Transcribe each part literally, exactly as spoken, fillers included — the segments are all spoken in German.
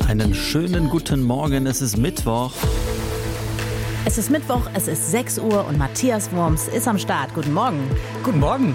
Einen schönen guten Morgen, es ist Mittwoch. Es ist Mittwoch, es ist sechs Uhr und Matthias Wurms ist am Start. Guten Morgen. Guten Morgen.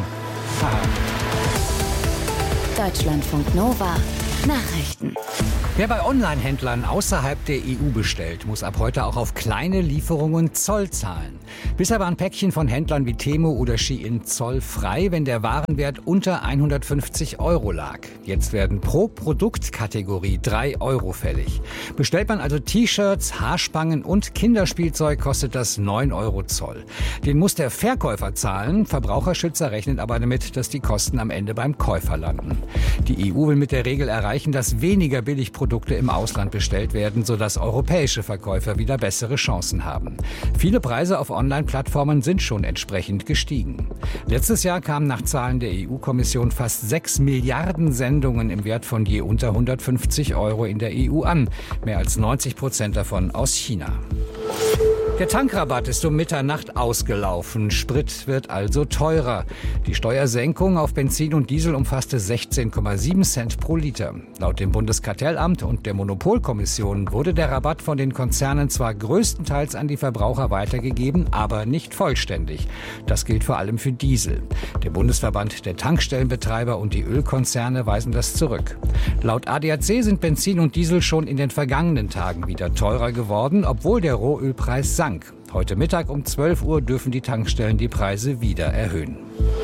Deutschlandfunk Nova. Nachrichten. Wer bei Online-Händlern außerhalb der E U bestellt, muss ab heute auch auf kleine Lieferungen Zoll zahlen. Bisher waren Päckchen von Händlern wie Temu oder Shein zollfrei, wenn der Warenwert unter hundertfünfzig Euro lag. Jetzt werden pro Produktkategorie drei Euro fällig. Bestellt man also T-Shirts, Haarspangen und Kinderspielzeug, kostet das neun Euro Zoll. Den muss der Verkäufer zahlen. Verbraucherschützer rechnet aber damit, dass die Kosten am Ende beim Käufer landen. Die E U will mit der Regel erreichen, dass weniger Billigprodukte im Ausland bestellt werden, sodass europäische Verkäufer wieder bessere Chancen haben. Viele Preise auf Online-Plattformen sind schon entsprechend gestiegen. Letztes Jahr kamen nach Zahlen der E U-Kommission fast sechs Milliarden Sendungen im Wert von je unter hundertfünfzig Euro in der E U an. Mehr als neunzig Prozent davon aus China. Der Tankrabatt ist um Mitternacht ausgelaufen. Sprit wird also teurer. Die Steuersenkung auf Benzin und Diesel umfasste sechzehn Komma sieben Cent pro Liter. Laut dem Bundeskartellamt und der Monopolkommission wurde der Rabatt von den Konzernen zwar größtenteils an die Verbraucher weitergegeben, aber nicht vollständig. Das gilt vor allem für Diesel. Der Bundesverband der Tankstellenbetreiber und die Ölkonzerne weisen das zurück. Laut A D A C sind Benzin und Diesel schon in den vergangenen Tagen wieder teurer geworden, obwohl der Rohölpreis sank. Heute Mittag um zwölf Uhr dürfen die Tankstellen die Preise wieder erhöhen.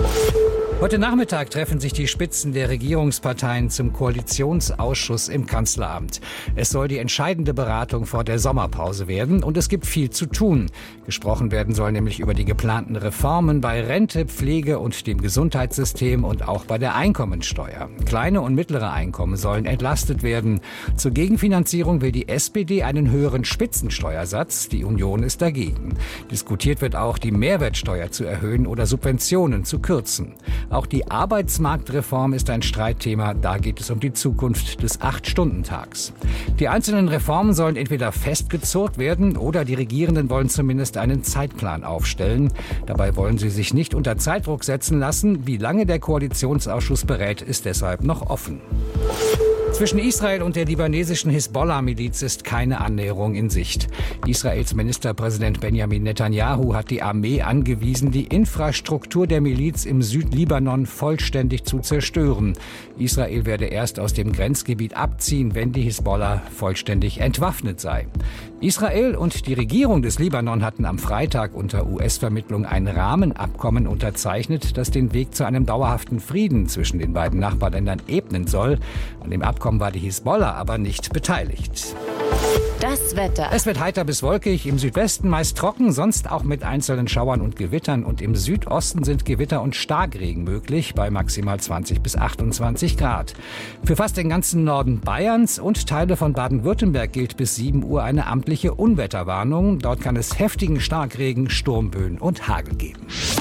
Heute Nachmittag treffen sich die Spitzen der Regierungsparteien zum Koalitionsausschuss im Kanzleramt. Es soll die entscheidende Beratung vor der Sommerpause werden und es gibt viel zu tun. Gesprochen werden soll nämlich über die geplanten Reformen bei Rente, Pflege und dem Gesundheitssystem und auch bei der Einkommensteuer. Kleine und mittlere Einkommen sollen entlastet werden. Zur Gegenfinanzierung will die S P D einen höheren Spitzensteuersatz. Die Union ist dagegen. Diskutiert wird auch, die Mehrwertsteuer zu erhöhen oder Subventionen zu kürzen. Auch die Arbeitsmarktreform ist ein Streitthema. Da geht es um die Zukunft des Acht-Stunden-Tags. Die einzelnen Reformen sollen entweder festgezurrt werden oder die Regierenden wollen zumindest einen Zeitplan aufstellen. Dabei wollen sie sich nicht unter Zeitdruck setzen lassen. Wie lange der Koalitionsausschuss berät, ist deshalb noch offen. Zwischen Israel und der libanesischen Hisbollah-Miliz ist keine Annäherung in Sicht. Israels Ministerpräsident Benjamin Netanyahu hat die Armee angewiesen, die Infrastruktur der Miliz im Südlibanon vollständig zu zerstören. Israel werde erst aus dem Grenzgebiet abziehen, wenn die Hisbollah vollständig entwaffnet sei. Israel und die Regierung des Libanon hatten am Freitag unter U S-Vermittlung ein Rahmenabkommen unterzeichnet, das den Weg zu einem dauerhaften Frieden zwischen den beiden Nachbarländern ebnen soll. An dem Abkommen war die Hisbollah aber nicht beteiligt. Das Wetter. Es wird heiter bis wolkig, im Südwesten meist trocken, sonst auch mit einzelnen Schauern und Gewittern. Und im Südosten sind Gewitter und Starkregen möglich, bei maximal zwanzig bis achtundzwanzig Grad. Für fast den ganzen Norden Bayerns und Teile von Baden-Württemberg gilt bis sieben Uhr eine amtliche Unwetterwarnung. Dort kann es heftigen Starkregen, Sturmböen und Hagel geben.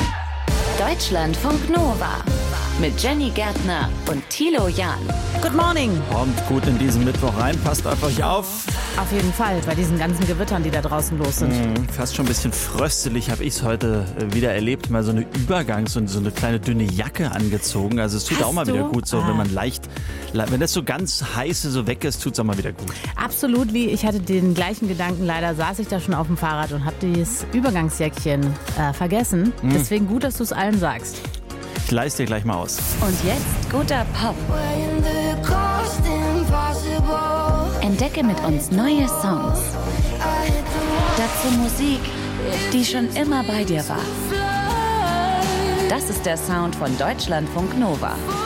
Deutschlandfunk Nova mit Jenny Gärtner und Thilo Jahn. Good morning. Kommt gut in diesen Mittwoch rein, passt auf euch auf. Auf jeden Fall, bei diesen ganzen Gewittern, die da draußen los sind. Mhm, fast schon ein bisschen fröstelig habe ich es heute wieder erlebt. Mal so eine Übergangs- und so eine kleine dünne Jacke angezogen. Also es tut Hast auch mal du? wieder gut, so Ah. wenn man leicht, wenn das so ganz heiße so weg ist, tut es auch mal wieder gut. Absolut, wie ich hatte den gleichen Gedanken. Leider saß ich da schon auf dem Fahrrad und habe dieses Übergangsjäckchen äh, vergessen. Mhm. Deswegen gut, dass du es allen sagst. Ich leiste dir gleich mal aus. Und jetzt guter Pop. Entdecke mit uns neue Songs. Dazu Musik, die schon immer bei dir war. Das ist der Sound von Deutschlandfunk Nova.